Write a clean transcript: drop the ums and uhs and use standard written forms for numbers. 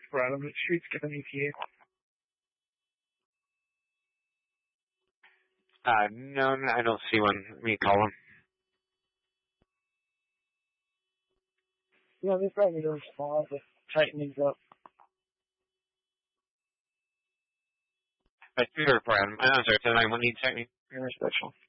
Brad, I'm sure he's got an ETA. No, I don't see one. Let me call him. Yeah, they've got me to respond to tighten things up. Sure, Brad. I'm sorry, tonight, what needs checking? Very special.